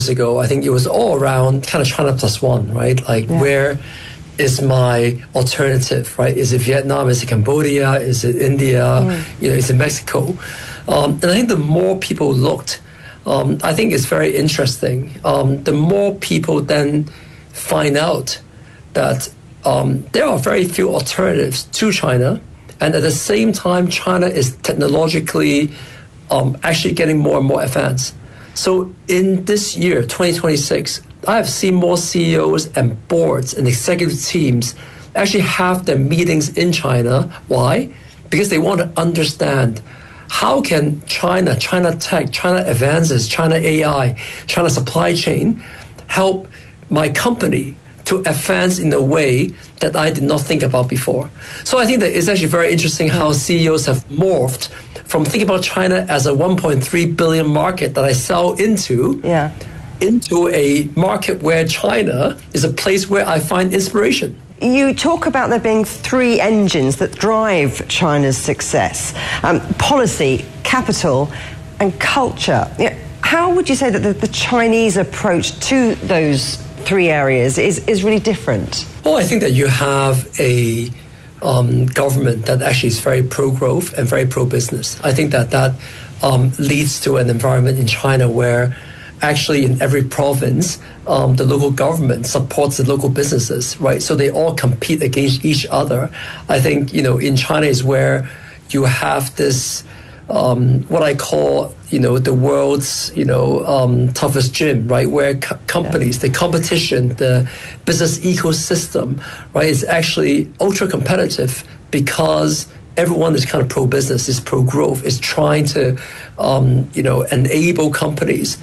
ago, I think it was all around kind of China plus one, right? Like, where is my alternative, right? Is it Vietnam? Is it Cambodia? Is it India? Is it Mexico? And I think the more people looked, I think it's very interesting. The more people then find out that there are very few alternatives to China, and at the same time, China is technologically actually getting more and more advanced. So in this year, 2026, I have seen more CEOs and boards and executive teams actually have their meetings in China. Why? Because they want to understand how can China tech, China advances, China AI, China supply chain help my company to advance in a way that I did not think about before. So I think that it's actually very interesting how CEOs have morphed from thinking about China as a 1.3 billion market that I sell into a market where China is a place where I find inspiration. You talk about there being three engines that drive China's success: policy, capital, and culture. How would you say that the Chinese approach to those three areas is really different? Well, I think that you have a government that actually is very pro-growth and very pro-business. I think that leads to an environment in China where actually in every province, the local government supports the local businesses, right? So they all compete against each other. I think, in China is where you have this, what I call, the world's, toughest gym, right? Where companies, the competition, the business ecosystem, right, is actually ultra competitive because everyone is kind of pro-business, is pro-growth, is trying to, enable companies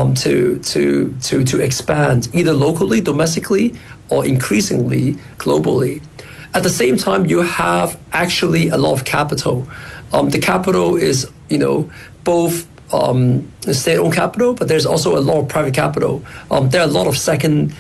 to expand either locally, domestically, or increasingly globally. At the same time, you have actually a lot of capital. The capital is, both state-owned capital, but there's also a lot of private capital. There are a lot of second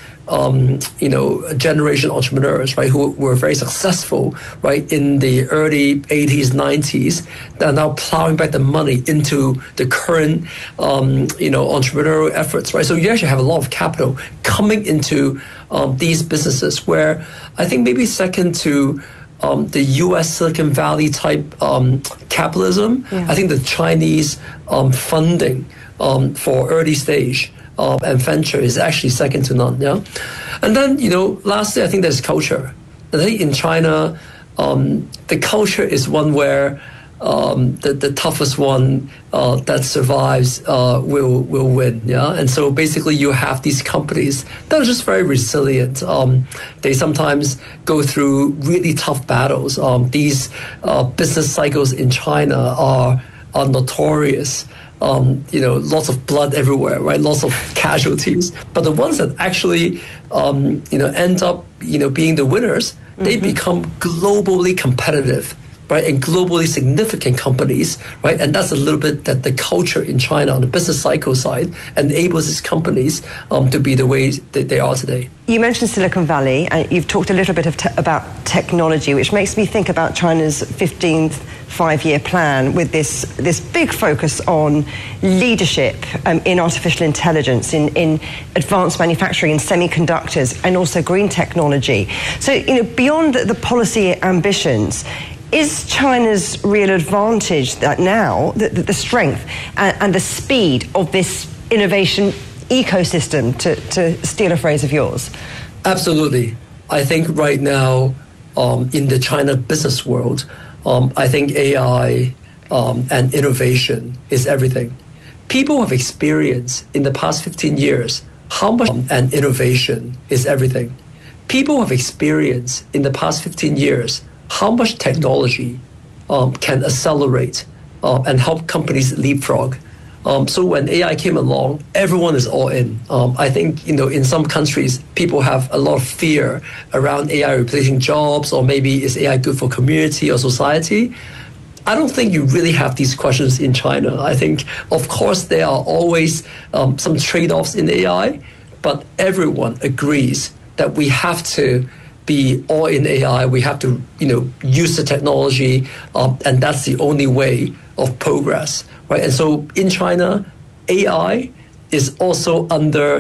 generation entrepreneurs, right, who were very successful, right, in the early 80s, 90s, that are now plowing back the money into the current, entrepreneurial efforts, right? So you actually have a lot of capital coming into these businesses where I think maybe second to the U.S. Silicon Valley type capitalism, I think the Chinese funding for early stage and venture is actually second to none. And then, lastly, I think there's culture. I think in China, the culture is one where the toughest one that survives will win. And so basically you have these companies that are just very resilient. They sometimes go through really tough battles. These business cycles in China are notorious. Lots of blood everywhere, right? Lots of casualties. But the ones that actually, end up, being the winners, they become globally competitive, right? And globally significant companies, right? And that's a little bit that the culture in China on the business cycle side enables these companies to be the way that they are today. You mentioned Silicon Valley, and you've talked a little bit about technology, which makes me think about China's 15th five-year plan with this big focus on leadership in artificial intelligence, in advanced manufacturing, in semiconductors, and also green technology. So, beyond the policy ambitions, is China's real advantage that now, the strength and the speed of this innovation ecosystem, to steal a phrase of yours? Absolutely. I think right now, in the China business world, I think AI and innovation is everything. People have experienced in the past 15 years how much and innovation is everything. People have experienced in the past 15 years how much technology can accelerate and help companies leapfrog. So when AI came along, everyone is all in. I think, in some countries, people have a lot of fear around AI replacing jobs, or maybe is AI good for community or society? I don't think you really have these questions in China. I think, of course, there are always some trade-offs in AI, but everyone agrees that we have to be all in AI. We have to, use the technology, and that's the only way of progress, right? And so in China, AI is also under